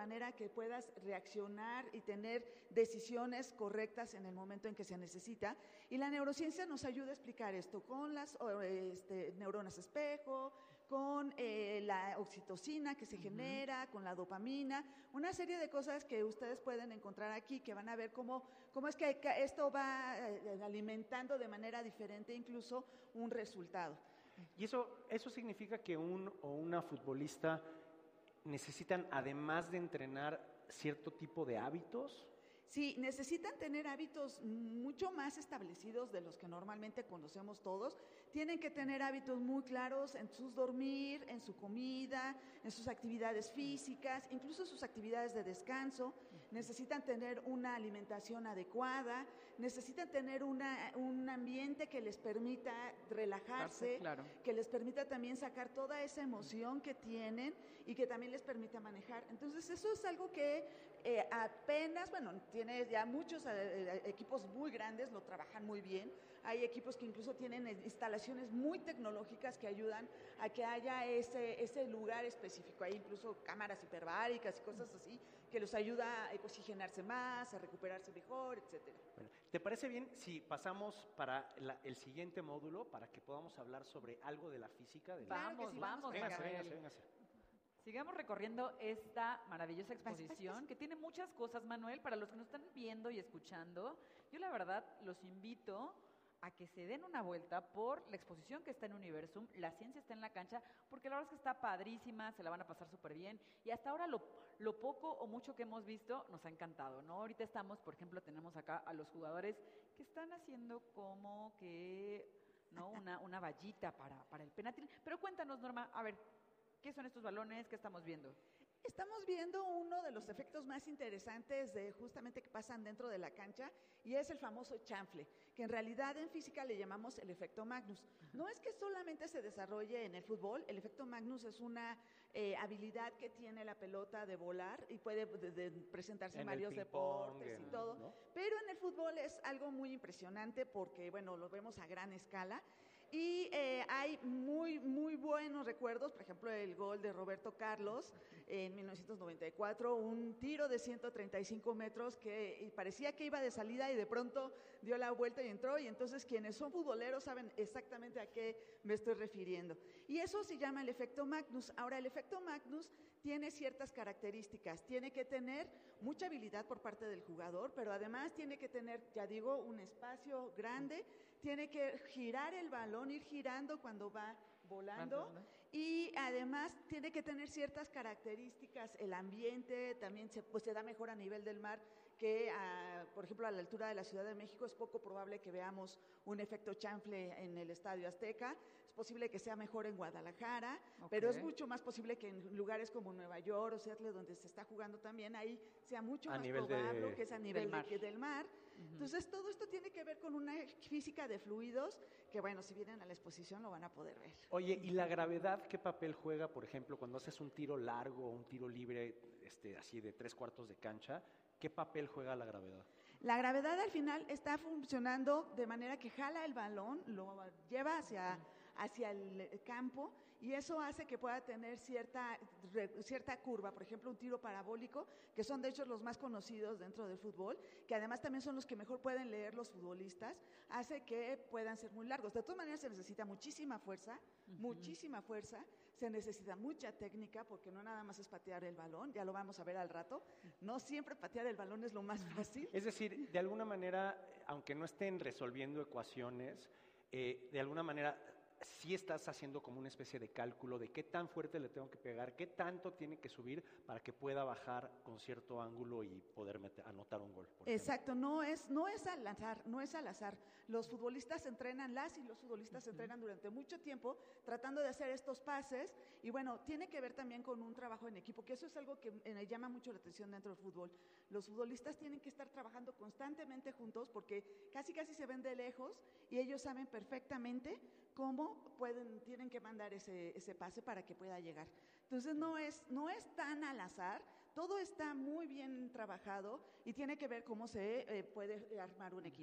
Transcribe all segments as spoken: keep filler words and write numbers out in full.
manera que puedas reaccionar y tener decisiones correctas en el momento en que se necesita. Y la neurociencia nos ayuda a explicar esto con las este, neuronas espejo, con eh, la oxitocina que se uh-huh. genera, con la dopamina, una serie de cosas que ustedes pueden encontrar aquí, que van a ver cómo, cómo es que esto va eh, alimentando de manera diferente incluso un resultado. Y eso, eso significa que un o una futbolista necesitan, además de entrenar, cierto tipo de hábitos. Sí, necesitan tener hábitos mucho más establecidos de los que normalmente conocemos todos. Tienen que tener hábitos muy claros en sus dormir, en su comida, en sus actividades físicas, incluso sus actividades de descanso. Necesitan tener una alimentación adecuada, necesitan tener una, un ambiente que les permita relajarse, claro. que les permita también sacar toda esa emoción que tienen y que también les permita manejar. Entonces, eso es algo que eh, apenas, bueno, tiene ya muchos eh, equipos muy grandes, lo trabajan muy bien. Hay equipos que incluso tienen instalaciones muy tecnológicas que ayudan a que haya ese, ese lugar específico. Hay incluso cámaras hiperbáricas y cosas así que los ayuda a oxigenarse más, a recuperarse mejor, etcétera. Bueno, ¿te parece bien si pasamos para la, el siguiente módulo para que podamos hablar sobre algo de la física? De la... Vamos, sí, vamos. Véngase, véngase, véngase. Sigamos recorriendo esta maravillosa exposición que tiene muchas cosas, Manuel. Para los que nos están viendo y escuchando, yo la verdad los invito a que se den una vuelta por la exposición que está en Universum. La ciencia está en la cancha, porque la verdad es que está padrísima, se la van a pasar súper bien. Y hasta ahora lo, lo poco o mucho que hemos visto nos ha encantado, ¿no? Ahorita estamos, por ejemplo, tenemos acá a los jugadores que están haciendo como que, ¿no? Una, una vallita para, para el penatil. Pero cuéntanos, Norma, a ver, ¿qué son estos balones? ¿Qué estamos viendo? Estamos viendo uno de los efectos más interesantes de justamente que pasan dentro de la cancha y es el famoso chanfle, que en realidad en física le llamamos el efecto Magnus. No es que solamente se desarrolle en el fútbol, el efecto Magnus es una eh, habilidad que tiene la pelota de volar y puede de, de presentarse en, en varios deportes y todo, ¿no? Pero en el fútbol es algo muy impresionante porque, bueno, lo vemos a gran escala. Y eh, hay muy, muy buenos recuerdos, por ejemplo, el gol de Roberto Carlos en mil novecientos noventa y cuatro, un tiro de ciento treinta y cinco metros que parecía que iba de salida y de pronto dio la vuelta y entró, y entonces quienes son futboleros saben exactamente a qué me estoy refiriendo. Y eso se llama el efecto Magnus. Ahora, el efecto Magnus tiene ciertas características, tiene que tener mucha habilidad por parte del jugador, pero además tiene que tener, ya digo, un espacio grande, tiene que girar el balón, ir girando cuando va volando, y además tiene que tener ciertas características, el ambiente también se, pues, se da mejor a nivel del mar que, a, por ejemplo, a la altura de la Ciudad de México es poco probable que veamos un efecto chanfle en el Estadio Azteca, es posible que sea mejor en Guadalajara, okay. pero es mucho más posible que en lugares como Nueva York o Seattle, donde se está jugando también, ahí sea mucho a más probable de, que es a nivel del mar. De, del mar. Uh-huh. Entonces, todo esto tiene que ver con una física de fluidos que, bueno, si vienen a la exposición lo van a poder ver. Oye, ¿y la gravedad qué papel juega, por ejemplo, cuando haces un tiro largo, un tiro libre, este, así de tres cuartos de cancha? ¿Qué papel juega la gravedad? La gravedad al final está funcionando de manera que jala el balón, lo lleva hacia, hacia el campo, y eso hace que pueda tener cierta, cierta curva, por ejemplo un tiro parabólico, que son de hecho los más conocidos dentro del fútbol, que además también son los que mejor pueden leer los futbolistas, hace que puedan ser muy largos. De todas maneras se necesita muchísima fuerza, uh-huh. muchísima fuerza, se necesita mucha técnica, porque no nada más es patear el balón, ya lo vamos a ver al rato, no siempre patear el balón es lo más fácil. Es decir, de alguna manera, aunque no estén resolviendo ecuaciones, eh, de alguna manera sí estás haciendo como una especie de cálculo de qué tan fuerte le tengo que pegar, qué tanto tiene que subir para que pueda bajar con cierto ángulo y poder meter, anotar un gol. Exacto, no es, no es al azar, no es al azar. Los futbolistas entrenan, las y los futbolistas uh-huh. entrenan durante mucho tiempo tratando de hacer estos pases, y bueno, tiene que ver también con un trabajo en equipo, que eso es algo que me llama mucho la atención dentro del fútbol. Los futbolistas tienen que estar trabajando constantemente juntos porque casi casi se ven de lejos y ellos saben perfectamente cómo pueden, tienen que mandar ese, ese pase para que pueda llegar. Entonces no es, no es tan al azar, todo está muy bien trabajado y tiene que ver cómo se eh, puede armar un equipo.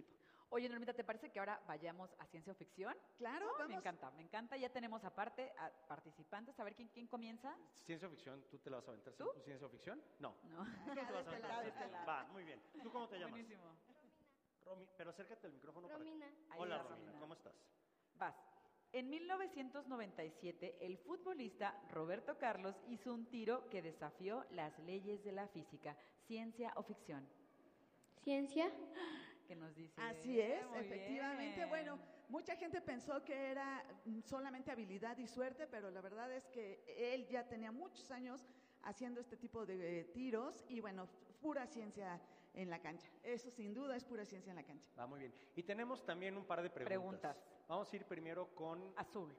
Oye, Normita, ¿te parece que ahora vayamos a ciencia o ficción? Claro, Oh, vamos. Me encanta, me encanta. Ya tenemos aparte a participantes. A ver, ¿quién, quién comienza? Ciencia o ficción, ¿tú te la vas a aventar? ¿Tú? ¿Ciencia o ficción? No. No. Tú te Acá vas de a este aventar lado, de ciencia. este lado. Va, muy bien. ¿Tú cómo te llamas? Buenísimo. Romy, pero acércate al micrófono Romina. para... Ahí Hola, vas, Romina, Romina. ¿cómo estás? Vas. En mil novecientos noventa y siete, el futbolista Roberto Carlos hizo un tiro que desafió las leyes de la física. ¿Ciencia o ficción? Ciencia. ¿Qué nos dice? Así es, Muy efectivamente. bien. Bueno, mucha gente pensó que era mm, solamente habilidad y suerte, pero la verdad es que él ya tenía muchos años haciendo este tipo de eh, tiros y bueno, pura ciencia en la cancha. Eso sin duda es pura ciencia en la cancha. Va, muy bien. Y tenemos también un par de preguntas. Preguntas. Vamos a ir primero con... Azul.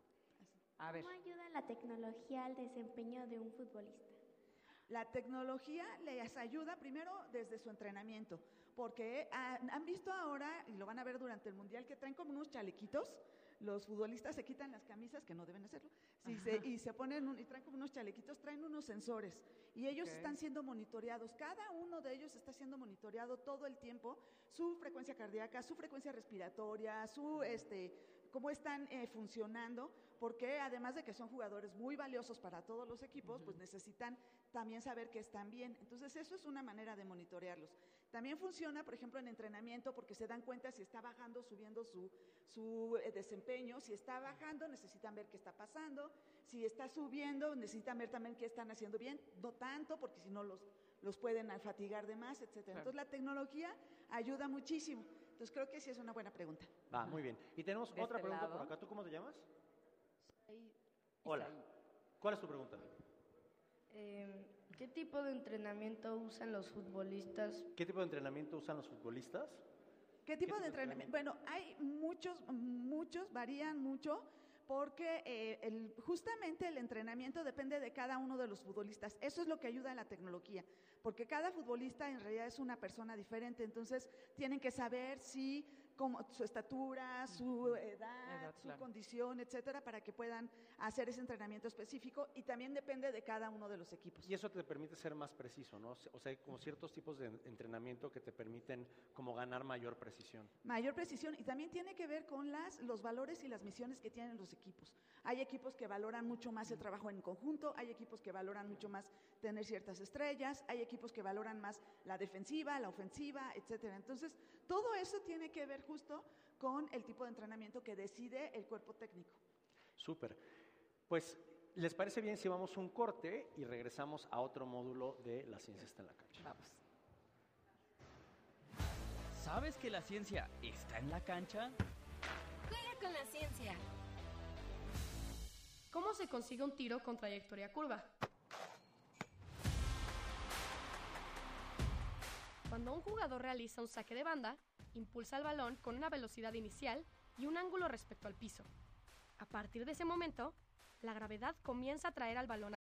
A ver. ¿Cómo ayuda la tecnología al desempeño de un futbolista? La tecnología les ayuda primero desde su entrenamiento, porque han, han visto ahora, y lo van a ver durante el Mundial, que traen como unos chalequitos. Los futbolistas se quitan las camisas, que no deben hacerlo, sí, se, y se ponen un- y traen como unos chalequitos, traen unos sensores y ellos Ok. están siendo monitoreados. Cada uno de ellos está siendo monitoreado todo el tiempo, su frecuencia cardíaca, su frecuencia respiratoria, su este, cómo están eh, funcionando, porque además de que son jugadores muy valiosos para todos los equipos, pues necesitan también saber que están bien. Entonces eso es una manera de monitorearlos. También funciona, por ejemplo, en entrenamiento, porque se dan cuenta si está bajando o subiendo su, su eh, desempeño. Si está bajando, necesitan ver qué está pasando. Si está subiendo, necesitan ver también qué están haciendo bien. No tanto, porque si no los, los pueden fatigar de más, etcétera. Claro. Entonces la tecnología ayuda muchísimo. Entonces creo que sí es una buena pregunta. Va, muy bien. Y tenemos De otra este pregunta lado. por acá. ¿Tú cómo te llamas? Soy, Hola. Isaí. ¿Cuál es tu pregunta? Eh, ¿Qué tipo de entrenamiento usan los futbolistas? ¿Qué tipo de entrenamiento usan los futbolistas? ¿Qué tipo tipo de de entrenamiento? Bueno, hay muchos, muchos, varían mucho, porque eh, el- justamente el entrenamiento depende de cada uno de los futbolistas. Eso es lo que ayuda a la tecnología, porque cada futbolista en realidad es una persona diferente, entonces tienen que saber si como su estatura, su edad, Edad, su claro. condición, etcétera, para que puedan hacer ese entrenamiento específico y también depende de cada uno de los equipos. Y eso te permite ser más preciso, ¿no? O sea, hay como ciertos tipos de entrenamiento que te permiten como ganar mayor precisión. Mayor precisión y también tiene que ver con las, los valores y las misiones que tienen los equipos. Hay equipos que valoran mucho más el trabajo en conjunto, hay equipos que valoran mucho más tener ciertas estrellas, hay equipos que valoran más la defensiva, la ofensiva, etcétera. Entonces, todo eso tiene que ver justo con el tipo de entrenamiento que decide el cuerpo técnico. Súper. Pues, ¿les parece bien si vamos un corte y regresamos a otro módulo de La ciencia está en la cancha? Vamos. ¿Sabes que la ciencia está en la cancha? Juega con la ciencia. ¿Cómo se consigue un tiro con trayectoria curva? Cuando un jugador realiza un saque de banda, impulsa el balón con una velocidad inicial y un ángulo respecto al piso. A partir de ese momento, la gravedad comienza a traer al balón